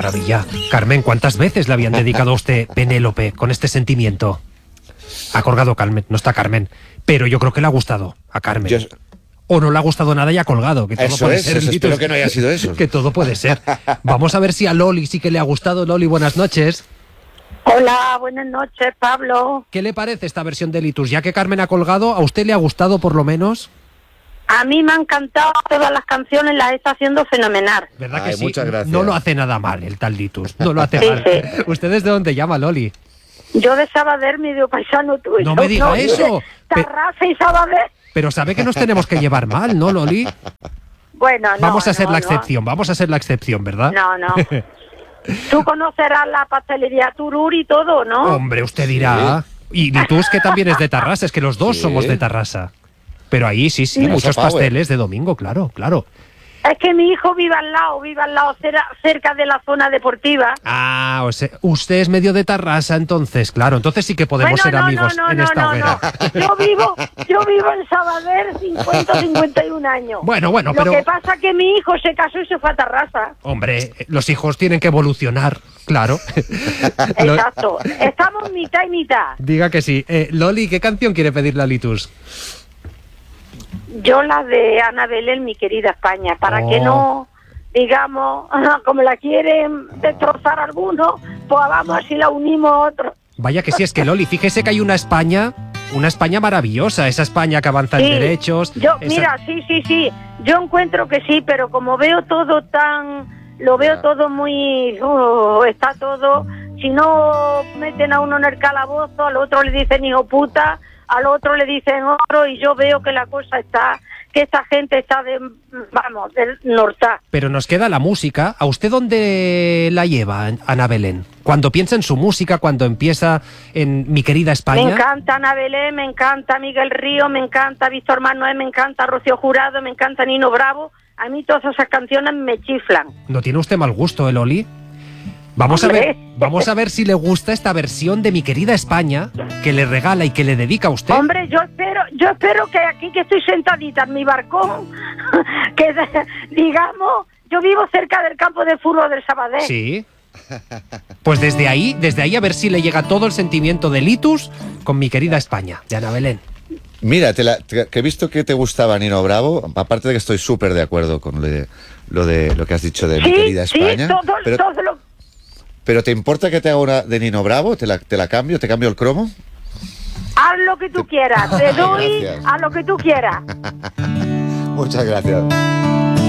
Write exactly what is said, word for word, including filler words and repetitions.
maravilla. Carmen, ¿cuántas veces le habían dedicado a usted Penélope con este sentimiento? Ha colgado Carmen, no está Carmen, pero yo creo que le ha gustado a Carmen. Yo... O no le ha gustado nada y ha colgado. Que todo eso puede es, ser, eso, espero que no haya sido eso. Que todo puede ser. Vamos a ver si a Loli sí que le ha gustado. Loli, buenas noches. Hola, buenas noches, Pablo. ¿Qué le parece esta versión de Litus? Ya que Carmen ha colgado, ¿a usted le ha gustado por lo menos? A mí me han encantado todas las canciones, las está haciendo fenomenal. ¿Verdad Ay, que sí? muchas gracias. No lo hace nada mal el tal Litus. No lo hace Sí, mal. sí. ¿Ustedes de dónde llama, Loli? Yo de Sabader, medio paisano tuyo. No me diga eso. Pe- Tarrasa y Sabader. Pero sabe que nos tenemos que llevar mal, ¿no, Loli? Bueno, no. Vamos a ser no, la no. excepción, vamos a ser la excepción, ¿verdad? No, no. Tú conocerás la pastelería Turur y todo, ¿no? Hombre, usted dirá. Y Litus, que también es de Tarrasa, es que los dos Sí. somos de Tarrasa. Pero ahí sí, sí, Sí. muchos Power. pasteles de domingo, claro, claro. Es que mi hijo vive al lado, vive al lado, cerca, cerca de la zona deportiva. Ah, o sea, usted es medio de Tarrasa, entonces, claro, entonces sí que podemos Bueno, ser no, amigos no, no, en no, esta no, hoguera. no. Yo vivo, yo vivo en Sabader, cincuenta, cincuenta y un años. Bueno, bueno, Lo pero... que pasa es que mi hijo se casó y se fue a Tarrasa. Hombre, los hijos tienen que evolucionar, claro. Lo- Exacto. Estamos mitad y mitad. Diga que sí. Eh, Loli, ¿qué canción quiere pedirle a Litus? Yo la de Ana Belén, mi querida España, para Oh. que no, digamos, como la quieren destrozar algunos, pues vamos si la unimos a otros. Vaya que sí, es que Loli, fíjese que hay una España, una España maravillosa, esa España que avanza en Sí, derechos. Yo, esa- mira, sí, sí, sí, yo encuentro que sí, pero como veo todo tan, lo veo Ya. todo muy, oh, está todo, si no meten a uno en el calabozo, al otro le dicen hijo puta, al otro le dicen oro, y yo veo que la cosa está, que esta gente está de, vamos, del norte. Pero nos queda la música. ¿A usted dónde la lleva, Ana Belén? Cuando piensa en su música, cuando empieza en Mi querida Me España. encanta Ana Belén, me encanta Miguel Río, me encanta Víctor Manuel, me encanta Rocío Jurado, me encanta Nino Bravo. A mí todas esas canciones me chiflan. No tiene usted mal gusto, ¿eh, Loli? Vamos a Hombre. ver, vamos a ver si le gusta esta versión de Mi querida España que le regala y que le dedica a usted. Hombre, yo espero, yo espero que aquí que estoy sentadita en mi barcón, que digamos, yo vivo cerca del campo de fútbol del Sabadell. Sí. Pues desde ahí, desde ahí a ver si le llega todo el sentimiento de Litus con Mi querida España, de Ana Belén. Mira, te la- te- que he visto que te gustaba Nino Bravo, aparte de que estoy súper de acuerdo con lo de, lo de lo que has dicho de Mi Sí, querida sí, España. todo, pero, todo lo... pero ¿te importa que te haga una de Nino Bravo? ¿Te la, te la cambio? ¿Te cambio el cromo? Haz lo que tú quieras, te doy Gracias. a lo que tú quieras. Muchas gracias.